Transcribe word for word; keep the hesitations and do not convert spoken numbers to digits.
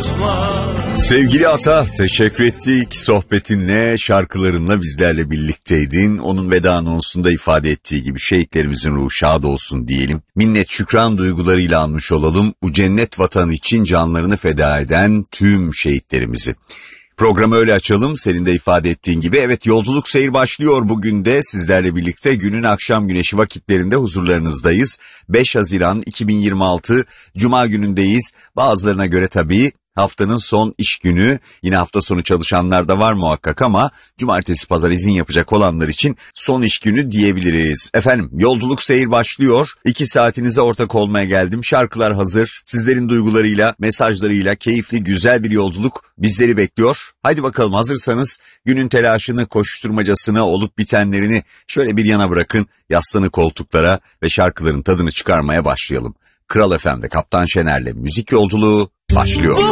unutma. Sevgili Ata, teşekkür ettik. Sohbetinle, şarkılarınla bizlerle birlikteydin. Onun veda anonsunda ifade ettiği gibi şehitlerimizin ruhu şad olsun diyelim. Minnet şükran duygularıyla anmış olalım. Bu cennet vatanı için canlarını feda eden tüm şehitlerimizi. Programı öyle açalım, senin de ifade ettiğin gibi. Evet, yolculuk seyir başlıyor bugün de sizlerle birlikte. Günün akşam güneşi vakitlerinde huzurlarınızdayız. beş Haziran iki bin yirmi altı Cuma günündeyiz. Bazılarına göre tabii haftanın son iş günü. Yine hafta sonu çalışanlar da var muhakkak ama cumartesi pazar izin yapacak olanlar için son iş günü diyebiliriz. Efendim, yolculuk seyir başlıyor. İki saatinize ortak olmaya geldim. Şarkılar hazır. Sizlerin duygularıyla, mesajlarıyla keyifli, güzel bir yolculuk bizleri bekliyor. Haydi bakalım, hazırsanız günün telaşını, koşturmacasını, olup bitenlerini şöyle bir yana bırakın. Yaslanın koltuklara ve şarkıların tadını çıkarmaya başlayalım. Kral F M'de Kaptan Şener'le müzik yolculuğu başlıyor.